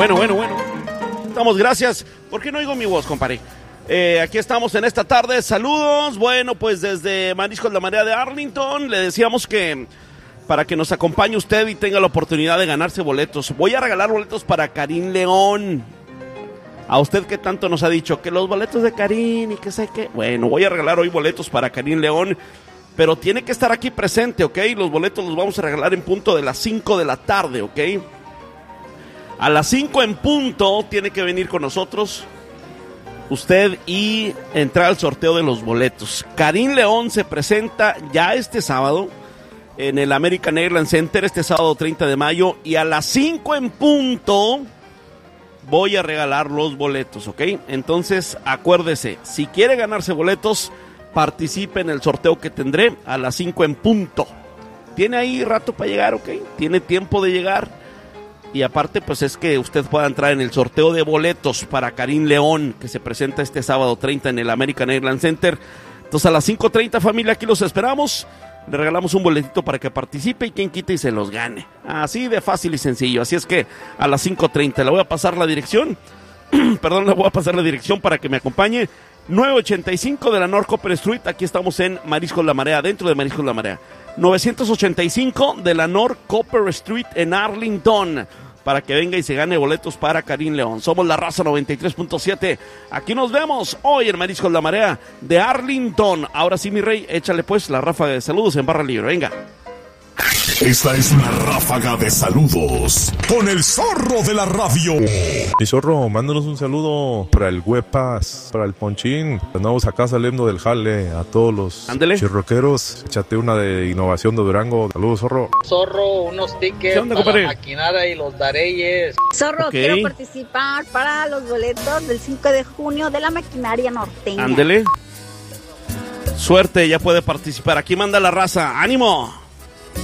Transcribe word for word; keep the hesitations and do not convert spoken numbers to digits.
bueno, bueno, bueno. Estamos, gracias. ¿Por qué no oigo mi voz, compadre? Eh, aquí estamos en esta tarde. Saludos. Bueno, pues desde Mariscos La Marea de Arlington le decíamos que para que nos acompañe usted y tenga la oportunidad de ganarse boletos. Voy a regalar boletos para Karim León. A usted que tanto nos ha dicho que los boletos de Karim y que sé qué. Bueno, voy a regalar hoy boletos para Karim León, pero tiene que estar aquí presente, ¿ok? Los boletos los vamos a regalar en punto de las cinco de la tarde, ¿ok? A las cinco en punto tiene que venir con nosotros usted y entrar al sorteo de los boletos. Karim León se presenta ya este sábado en el American Airlines Center, este sábado treinta de mayo, y a las cinco en punto voy a regalar los boletos, ¿ok? Entonces, acuérdese, si quiere ganarse boletos, participe en el sorteo que tendré a las cinco en punto. Tiene ahí rato para llegar, ¿ok? Tiene tiempo de llegar. Y aparte, pues es que usted pueda entrar en el sorteo de boletos para Karim León, que se presenta este sábado treinta en el American Airlines Center. Entonces, a las cinco treinta, familia, aquí los esperamos. Le regalamos un boletito para que participe y quien quite y se los gane. Así de fácil y sencillo. Así es que a las cinco treinta le voy a pasar la dirección. Perdón, le voy a pasar la dirección para que me acompañe. nueve ochenta y cinco de la North Copper Street. Aquí estamos en Mariscos La Marea, dentro de Mariscos La Marea. novecientos ochenta y cinco de la North Copper Street en Arlington. Para que venga y se gane boletos para Karim León. Somos La Raza noventa y tres punto siete. Aquí nos vemos hoy en Mariscos La Marea de Arlington. Ahora sí, mi rey, échale pues la ráfaga de saludos en barra libre. Venga. Esta es una ráfaga de saludos con el zorro de la radio. Mi zorro, mándanos un saludo para el Huepas, para el Ponchín. Andamos acá saliendo del jale a todos los Ándele. chirroqueros. Échate una de innovación de Durango. Saludos, zorro. Zorro, unos tickets onda, para compadre? la maquinaria y los dareyes. Zorro, Ok. quiero participar para los boletos del cinco de junio de la maquinaria norteña. Ándele. Suerte, ya puede participar. Aquí manda La Raza. ¡Ánimo!